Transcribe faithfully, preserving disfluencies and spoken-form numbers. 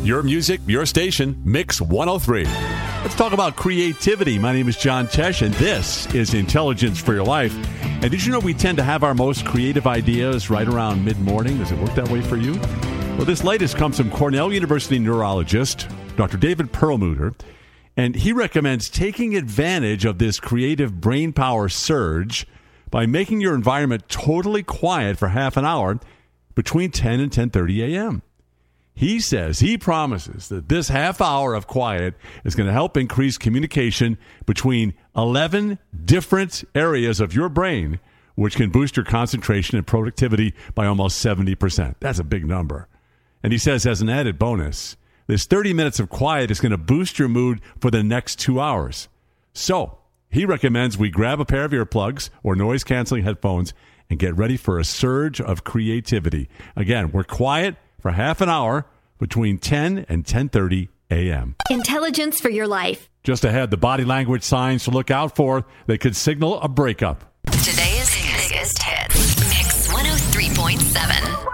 Your music, your station, Mix one oh three. Let's talk about creativity. My name is John Tesh, and this is Intelligence for Your Life. And did you know we tend to have our most creative ideas right around mid-morning? Does it work that way for you? Well, this latest comes from Cornell University neurologist, Doctor David Perlmutter, and he recommends taking advantage of this creative brain power surge by making your environment totally quiet for half an hour between ten and ten thirty a.m. He says, he promises that this half hour of quiet is going to help increase communication between eleven different areas of your brain, which can boost your concentration and productivity by almost seventy percent. That's a big number. And he says, as an added bonus, this thirty minutes of quiet is going to boost your mood for the next two hours. So he recommends we grab a pair of earplugs or noise-canceling headphones and get ready for a surge of creativity. Again, we're quiet for half an hour between ten and ten thirty a.m. Intelligence for your life. Just ahead, the body language signs to look out for that could signal a breakup. Today's biggest hits. Mix one oh three point seven.